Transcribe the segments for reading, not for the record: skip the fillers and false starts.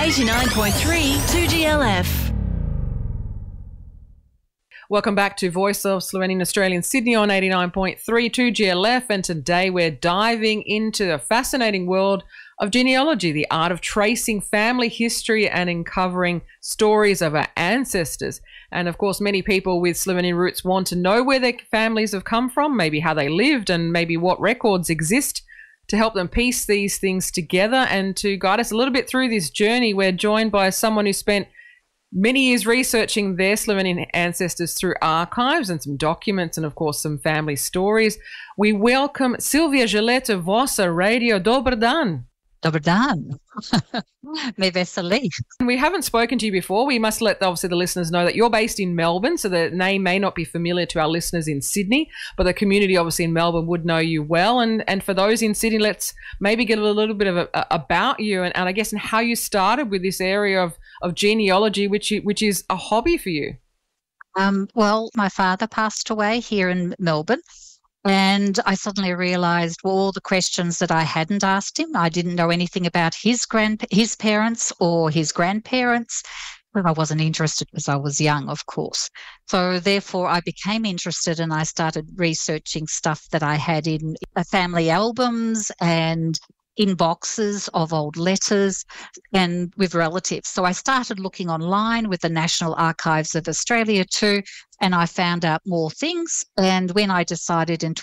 89.3 2GLF. Welcome back to Voice of Slovenian Australian Sydney on 89.3 2GLF, and today we're diving into the fascinating world of genealogy, the art of tracing family history and uncovering stories of our ancestors. And of course, many people with Slovenian roots want to know where their families have come from, maybe how they lived, and maybe what records exist to help them piece these things together. And to guide us a little bit through this journey, we're joined by someone who spent many years researching their Slovenian ancestors through archives and some documents and, of course, some family stories. We welcome Silvija Želeta, Vosa Radio. Dobar dan. Dobar dan. Me veseli. We haven't spoken to you before. We must let, obviously, the listeners know that you're based in Melbourne, so the name may not be familiar to our listeners in Sydney, but the community, obviously, in Melbourne would know you well. And for those in Sydney, let's maybe get a little bit of about you and I guess and how you started with this area of genealogy, which is a hobby for you. Well, my father passed away here in Melbourne. And I suddenly realised all the questions that I hadn't asked him. I didn't know anything about his parents or his grandparents. Well, I wasn't interested because I was young, of course. So therefore, I became interested and I started researching stuff that I had in family albums and in boxes of old letters and with relatives. So I started looking online with the National Archives of Australia too, and I found out more things. And when I decided in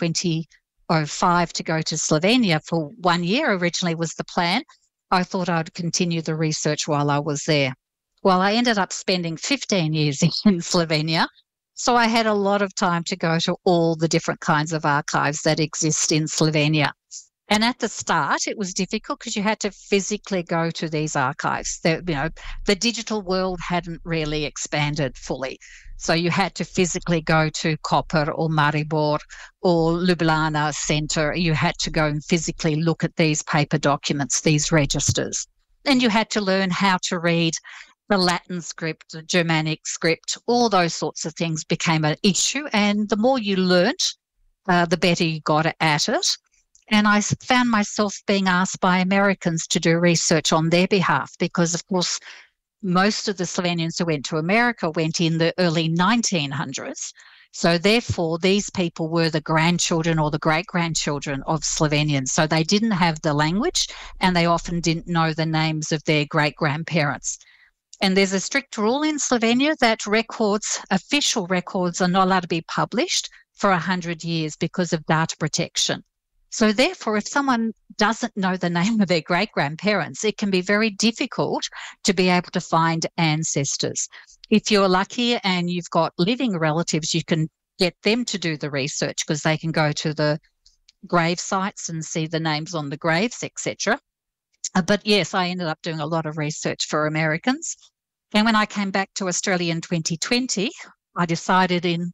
2005 to go to Slovenia for 1 year, originally was the plan, I thought I'd continue the research while I was there. Well, I ended up spending 15 years in Slovenia. So I had a lot of time to go to all the different kinds of archives that exist in Slovenia. And at the start, it was difficult because you had to physically go to these archives. The digital world hadn't really expanded fully. So you had to physically go to Koper or Maribor or Ljubljana Centre. You had to go and physically look at these paper documents, these registers. And you had to learn how to read the Latin script, the Germanic script, all those sorts of things became an issue. And the more you learnt, the better you got at it. And I found myself being asked by Americans to do research on their behalf because, of course, most of the Slovenians who went to America went in the early 1900s. So therefore, these people were the grandchildren or the great-grandchildren of Slovenians. So they didn't have the language and they often didn't know the names of their great-grandparents. And there's a strict rule in Slovenia that records, official records, are not allowed to be published for 100 years because of data protection. So therefore, if someone doesn't know the name of their great-grandparents, it can be very difficult to be able to find ancestors. If you're lucky and you've got living relatives, you can get them to do the research because they can go to the grave sites and see the names on the graves, etc. But yes, I ended up doing a lot of research for Americans. And when I came back to Australia in 2020, I decided in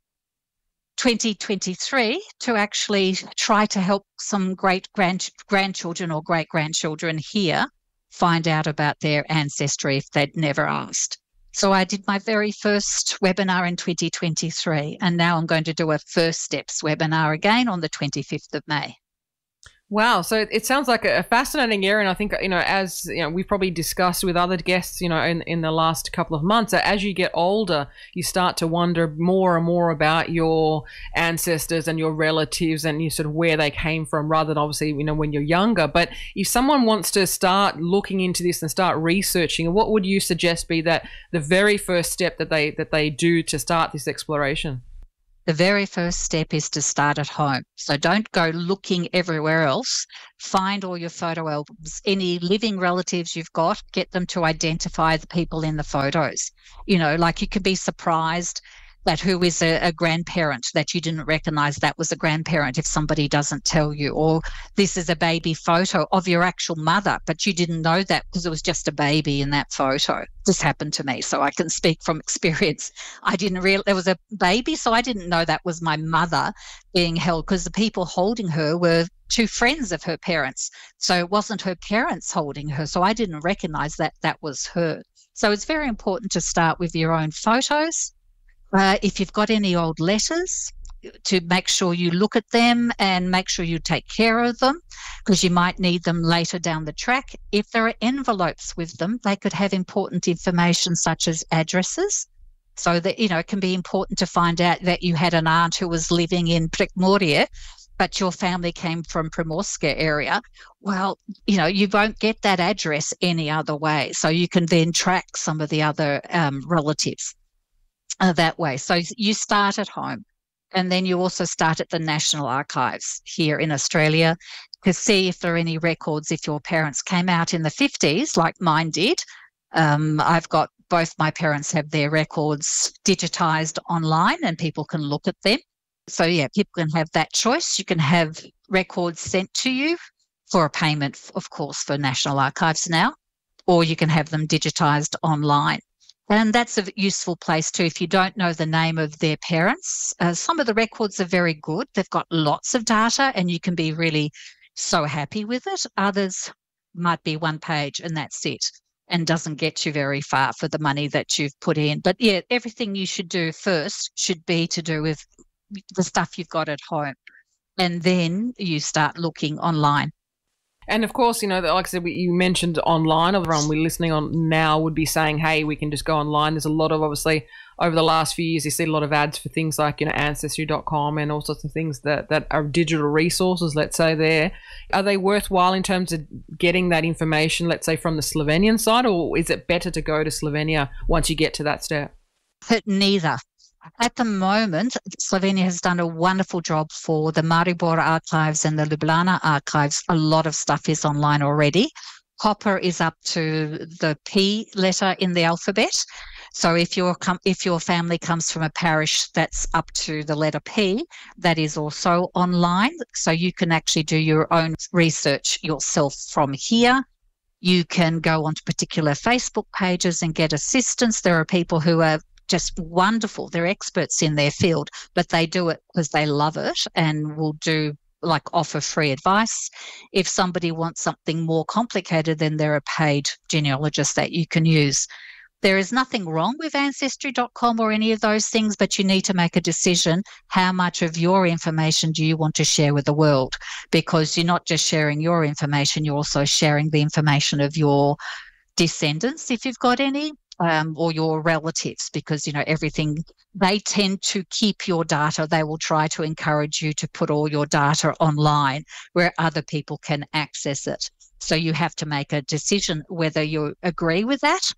2023 to actually try to help some grandchildren or great-grandchildren here find out about their ancestry if they'd never asked. So I did my very first webinar in 2023, and now I'm going to do a First Steps webinar again on the 25th of May. Wow. So it sounds like a fascinating area. And I think, as we've probably discussed with other guests, in the last couple of months, as you get older, you start to wonder more and more about your ancestors and your relatives and you sort of where they came from rather than obviously, when you're younger. But if someone wants to start looking into this and start researching, what would you suggest be that the very first step that they do to start this exploration? The very first step is to start at home. So don't go looking everywhere else. Find all your photo albums. Any living relatives you've got, get them to identify the people in the photos. Like you could be surprised that who is a grandparent that you didn't recognize that was a grandparent if somebody doesn't tell you, or this is a baby photo of your actual mother, but you didn't know that because it was just a baby in that photo. This happened to me, so I can speak from experience. I didn't realize there was a baby, so I didn't know that was my mother being held because the people holding her were two friends of her parents. So it wasn't her parents holding her, so I didn't recognize that was her. So it's very important to start with your own photos. If you've got any old letters, to make sure you look at them and make sure you take care of them, because you might need them later down the track. If there are envelopes with them, they could have important information such as addresses. So that, it can be important to find out that you had an aunt who was living in Prekmurje, but your family came from Primorska area. Well, you won't get that address any other way. So you can then track some of the other relatives that way. So you start at home, and then you also start at the National Archives here in Australia to see if there are any records if your parents came out in the 50s like mine did. I've got both my parents have their records digitized online and people can look at them. So, yeah, people can have that choice. You can have records sent to you for a payment, of course, for National Archives now, or you can have them digitized online. And that's a useful place too. If you don't know the name of their parents, some of the records are very good. They've got lots of data and you can be really so happy with it. Others might be one page and that's it, and doesn't get you very far for the money that you've put in. But yeah, everything you should do first should be to do with the stuff you've got at home. And then you start looking online. And of course, like I said, you mentioned online. Everyone we're listening on now would be saying, hey, we can just go online. There's a lot of, obviously, over the last few years, you see a lot of ads for things like, Ancestry.com and all sorts of things that are digital resources, let's say there. Are they worthwhile in terms of getting that information, let's say, from the Slovenian side, or is it better to go to Slovenia once you get to that step? But neither. At the moment, Slovenia has done a wonderful job for the Maribor archives and the Ljubljana archives. A lot of stuff is online already. Koper is up to the P letter in the alphabet. So if your family comes from a parish that's up to the letter P, that is also online. So you can actually do your own research yourself from here. You can go onto particular Facebook pages and get assistance. There are people who are just wonderful. They're experts in their field, but they do it because they love it and will offer free advice. If somebody wants something more complicated, then there are paid genealogists that you can use. There is nothing wrong with Ancestry.com or any of those things, but you need to make a decision. How much of your information do you want to share with the world? Because you're not just sharing your information, you're also sharing the information of your descendants, if you've got any. Or your relatives, because, everything, they tend to keep your data. They will try to encourage you to put all your data online where other people can access it. So you have to make a decision whether you agree with that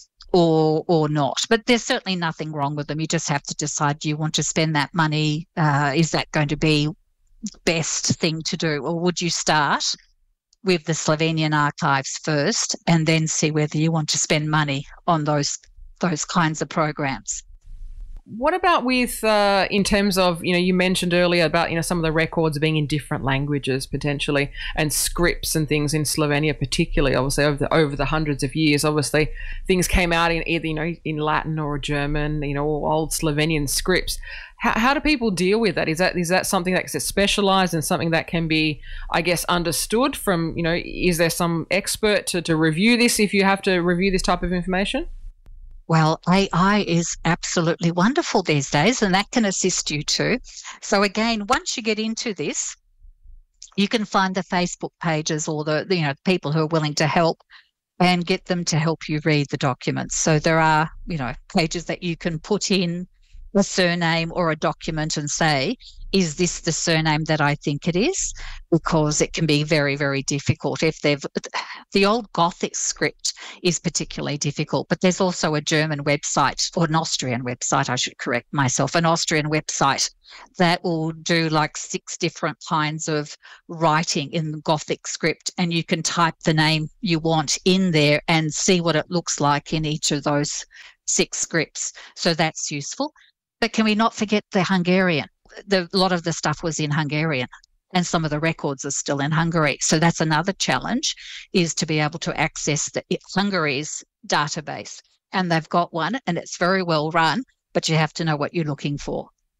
or not. But there's certainly nothing wrong with them. You just have to decide, do you want to spend that money? Is that going to be the best thing to do? Or would you start with the Slovenian archives first and then see whether you want to spend money on those kinds of programs? What about with, in terms of, you mentioned earlier about, some of the records being in different languages potentially, and scripts and things in Slovenia particularly, obviously over the hundreds of years, obviously things came out in either, in Latin or German, or old Slovenian scripts. How do people deal with that? Is that something that's specialized and something that can be, I guess, understood from, is there some expert to review this if you have to review this type of information? Well, AI is absolutely wonderful these days, and that can assist you too. So again, once you get into this, you can find the Facebook pages or the people who are willing to help and get them to help you read the documents. So there are, pages that you can put in a surname or a document and say, is this the surname that I think it is? Because it can be very, very difficult. The old Gothic script is particularly difficult, but there's also a German website, or an Austrian website, I should correct myself, an Austrian website that will do 6 different kinds of writing in the Gothic script, and you can type the name you want in there and see what it looks like in each of those 6 scripts. So that's useful. But can we not forget the Hungarian? A lot of the stuff was in Hungarian, and some of the records are still in Hungary. So that's another challenge, is to be able to access Hungary's database. And they've got one, and it's very well run, but you have to know what you're looking for.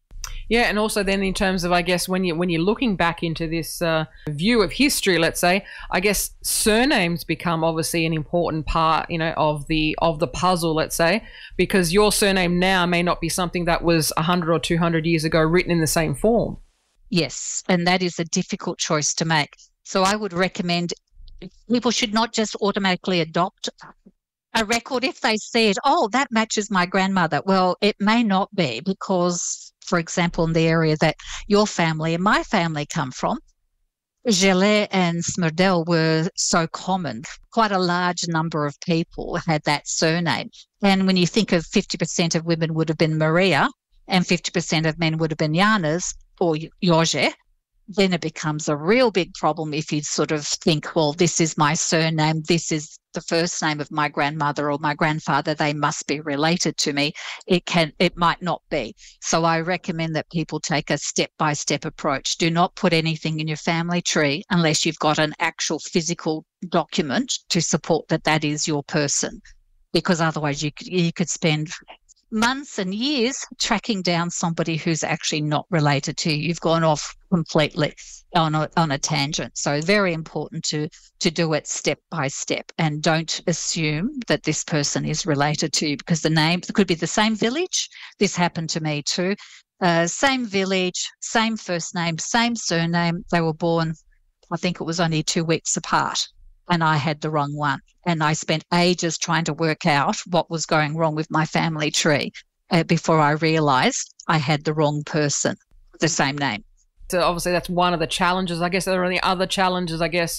Yeah, and also then in terms of, I guess, when you're looking back into this view of history, let's say, I guess surnames become obviously an important part, of the puzzle, let's say, because your surname now may not be something that was 100 or 200 years ago written in the same form. Yes, and that is a difficult choice to make. So I would recommend people should not just automatically adopt a record if they said, oh, that matches my grandmother. Well, it may not be because, for example, in the area that your family and my family come from, Gelet and Smerdel were so common. Quite a large number of people had that surname. And when you think of 50% of women would have been Maria and 50% of men would have been Janas or Jorge, then it becomes a real big problem if you sort of think, well, this is my surname, this is the first name of my grandmother or my grandfather, they must be related to me. It might not be. So I recommend that people take a step-by-step approach. Do not put anything in your family tree unless you've got an actual physical document to support that that is your person, because otherwise you could spend months and years tracking down somebody who's actually not related to you. You've gone off completely on a tangent. So very important to do it step by step, and don't assume that this person is related to you, because the name could be the same village. This happened to me too. Same village, same first name, same surname. They were born, I think it was only 2 weeks apart, and I had the wrong one. And I spent ages trying to work out what was going wrong with my family tree before I realised I had the wrong person, the same name. So obviously that's one of the challenges. I guess there are any other challenges, I guess,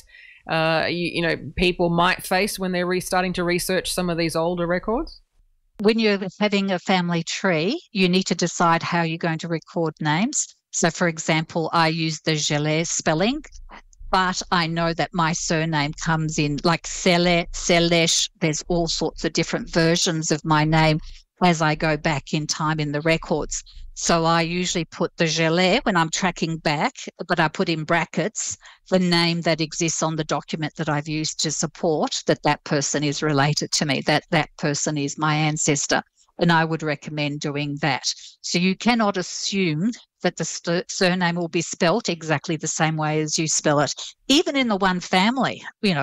people might face when they're starting to research some of these older records? When you're having a family tree, you need to decide how you're going to record names. So, for example, I use the Gelet spelling, but I know that my surname comes in like Sele, Selesh. There's all sorts of different versions of my name as I go back in time in the records. So I usually put the Gelet when I'm tracking back, but I put in brackets the name that exists on the document that I've used to support that person is related to me, that person is my ancestor. And I would recommend doing that. So you cannot assume that the surname will be spelt exactly the same way as you spell it. Even in the one family,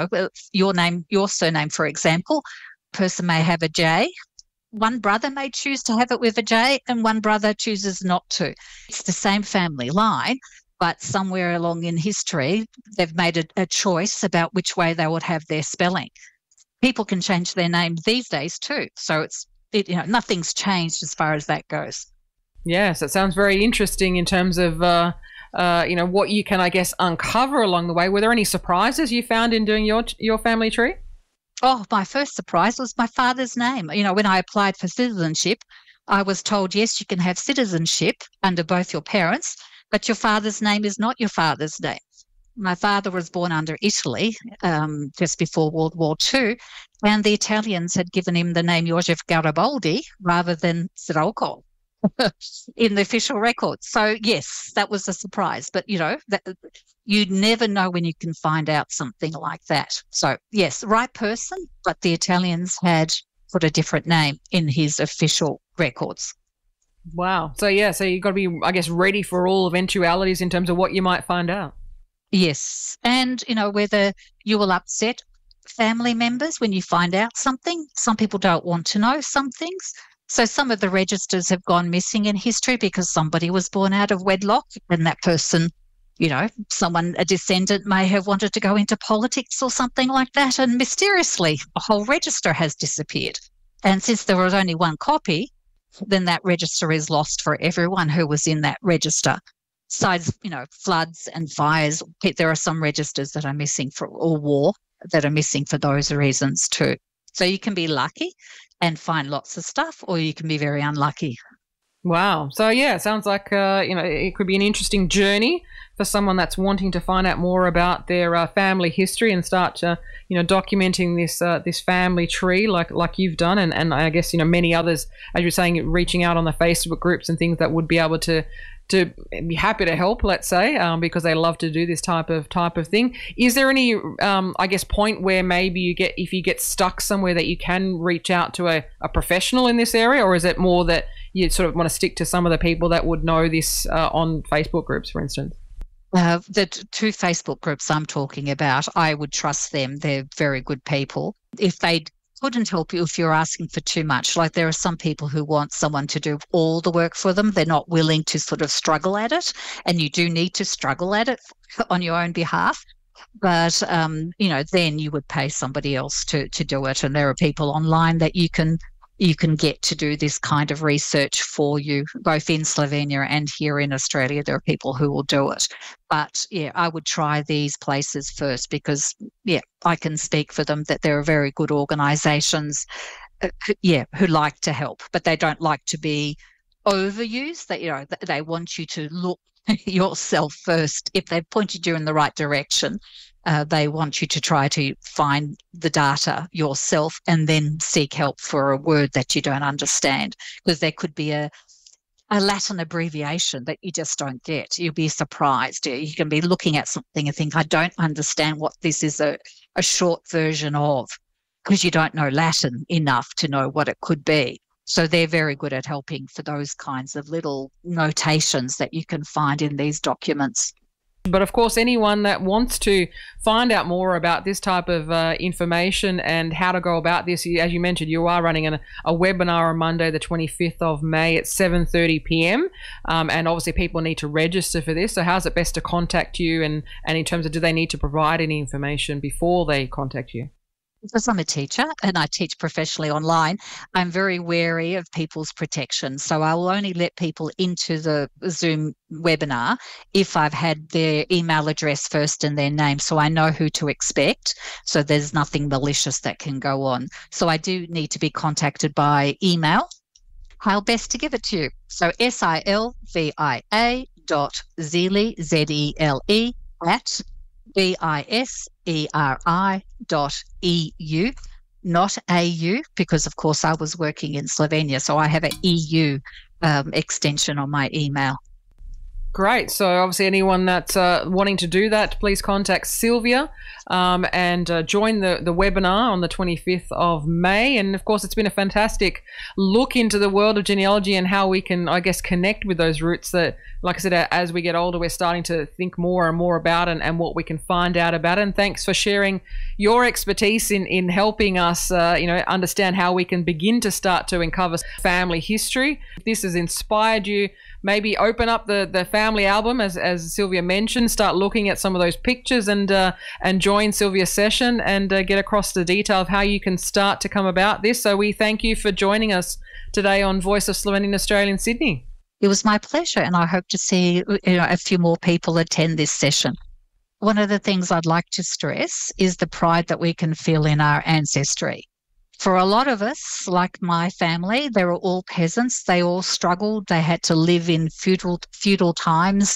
your surname, for example, person may have a J. One brother may choose to have it with a J and one brother chooses not to. It's the same family line, but somewhere along in history, they've made a choice about which way they would have their spelling. People can change their name these days too. So nothing's changed as far as that goes. Yes, it sounds very interesting in terms of, what you can, I guess, uncover along the way. Were there any surprises you found in doing your family tree? Oh, my first surprise was my father's name. When I applied for citizenship, I was told, yes, you can have citizenship under both your parents, but your father's name is not your father's name. My father was born under Italy just before World War II, and the Italians had given him the name Joseph Garibaldi rather than Sirocco in the official records. So, yes, that was a surprise. But, you never know when you can find out something like that. So, yes, right person, but the Italians had put a different name in his official records. Wow. So you've got to be, I guess, ready for all eventualities in terms of what you might find out. Yes. And, whether you will upset family members when you find out something. Some people don't want to know some things. So some of the registers have gone missing in history because somebody was born out of wedlock, and that person, a descendant may have wanted to go into politics or something like that, and mysteriously a whole register has disappeared. And since there was only one copy, then that register is lost for everyone who was in that register. Besides, floods and fires, there are some registers that are missing or war that are missing for those reasons too. So you can be lucky and find lots of stuff, or you can be very unlucky. Wow. So, yeah, it sounds like, it could be an interesting journey for someone that's wanting to find out more about their family history and start, documenting this family tree like you've done. And I guess, many others, as you're saying, reaching out on the Facebook groups and things that would be able to to be happy to help, let's say, because they love to do this type of thing. Is there any, I guess, point where maybe if you get stuck somewhere that you can reach out to a professional in this area, or is it more that you sort of want to stick to some of the people that would know this on Facebook groups, for instance? The two Facebook groups I'm talking about, I would trust them. They're very good people. If they couldn't help you if you're asking for too much, like there are some people who want someone to do all the work for them. They're not willing to sort of struggle at it, and you do need to struggle at it on your own behalf. But, then you would pay somebody else to do it. And there are people online that you can get to do this kind of research for you, both in Slovenia and here in Australia. There are people who will do it. But, I would try these places first because, I can speak for them that there are very good organisations, who like to help, but they don't like to be overused. They want you to look yourself first. If they've pointed you in the right direction, they want you to try to find the data yourself and then seek help for a word that you don't understand, because there could be a Latin abbreviation that you just don't get. You'll be surprised. You can be looking at something and think, I don't understand what this is a short version of, because you don't know Latin enough to know what it could be. So they're very good at helping for those kinds of little notations that you can find in these documents. But of course, anyone that wants to find out more about this type of information and how to go about this, as you mentioned, you are running a webinar on Monday, the 25th of May at 7:30 p.m. And obviously people need to register for this. So how's it best to contact you? And in terms of, do they need to provide any information before they contact you? Because I'm a teacher and I teach professionally online, I'm very wary of people's protection. So I will only let people into the Zoom webinar if I've had their email address first and their name, so I know who to expect. So there's nothing malicious that can go on. So I do need to be contacted by email. How best to give it to you? So silvia.zeli, Z-E-L-E, at biseri.eu, not AU, because of course I was working in Slovenia, so I have an EU extension on my email. Great. So obviously anyone that's wanting to do that, please contact Sylvia and join the webinar on the 25th of May. And of course, it's been a fantastic look into the world of genealogy and how we can, I guess, connect with those roots that, like I said, as we get older, we're starting to think more and more about and what we can find out about it. And thanks for sharing your expertise in helping us, understand how we can begin to start to uncover family history. If this has inspired you, maybe open up the family album, as Sylvia mentioned, start looking at some of those pictures and join Sylvia's session and get across the detail of how you can start to come about this. So we thank you for joining us today on Voice of Slovenian Australia in Sydney. It was my pleasure, and I hope to see a few more people attend this session. One of the things I'd like to stress is the pride that we can feel in our ancestry. For a lot of us, like my family, they were all peasants. They all struggled. They had to live in feudal times.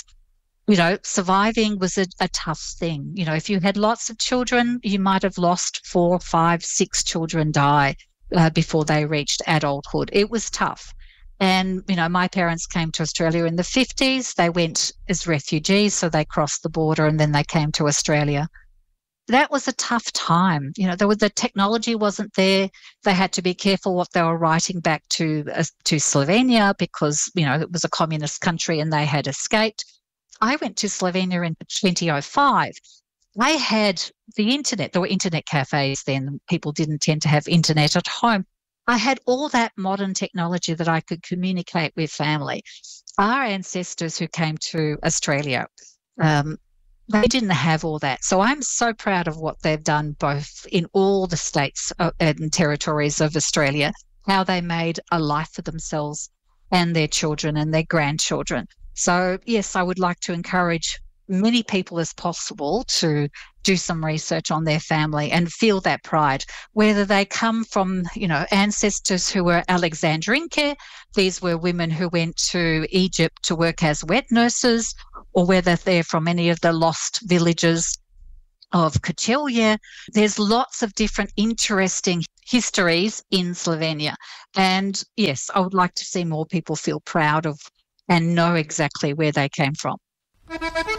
Surviving was a tough thing. If you had lots of children, you might have lost 4, 5, 6 children die before they reached adulthood. It was tough. And, my parents came to Australia in the 50s. They went as refugees, so they crossed the border and then they came to Australia. That was a tough time. The technology wasn't there. They had to be careful what they were writing back to Slovenia because, it was a communist country and they had escaped. I went to Slovenia in 2005. I had the internet. There were internet cafes then. People didn't tend to have internet at home. I had all that modern technology that I could communicate with family. Our ancestors who came to Australia, they didn't have all that. So I'm so proud of what they've done both in all the states and territories of Australia, how they made a life for themselves and their children and their grandchildren. So, yes, I would like to encourage many people as possible to do some research on their family and feel that pride, whether they come from, ancestors who were Alexandrinke. These were women who went to Egypt to work as wet nurses, or whether they're from any of the lost villages of Kočevje. There's lots of different interesting histories in Slovenia. And yes, I would like to see more people feel proud of and know exactly where they came from.